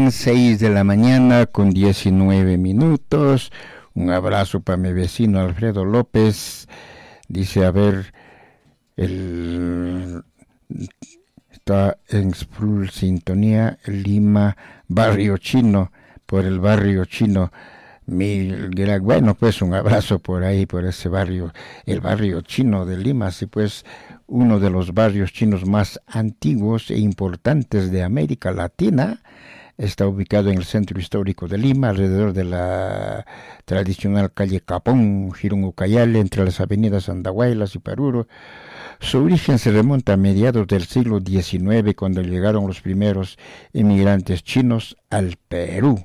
bien, 6 de la mañana con 19 minutos. Un abrazo para mi vecino Alfredo López. Dice, a ver, está en full sintonía, Lima, Barrio Chino, por el Barrio Chino. Bueno, pues un abrazo por ahí, por ese barrio, el Barrio Chino de Lima, así pues, uno de los barrios chinos más antiguos e importantes de América Latina. Está ubicado en el centro histórico de Lima, alrededor de la tradicional calle Capón, Girón Ucayale, entre las avenidas Andahuaylas y Paruro. Su origen se remonta a mediados del siglo XIX, cuando llegaron los primeros inmigrantes chinos al Perú.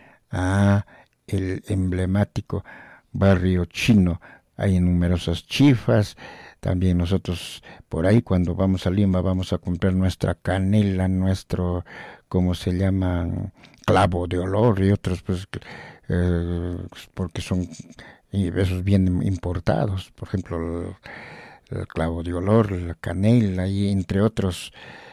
El emblemático Barrio Chino. Hay numerosas chifas. También nosotros por ahí cuando vamos a Lima vamos a comprar nuestra canela, nuestro, ¿cómo se llama? Clavo de olor y otros, pues, porque son esos bien importados. Por ejemplo, el clavo de olor, la canela y entre otras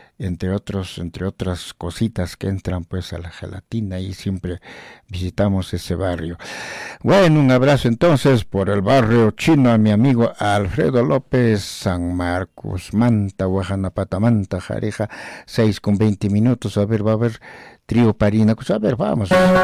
cositas que entran pues a la gelatina, y siempre visitamos ese barrio. Bueno, un abrazo entonces por el Barrio Chino a mi amigo Alfredo López, San Marcos, Manta, Guajanapata, Manta, Jareja, 6:20. A ver, va a haber trío Parina, pues a ver, vamos.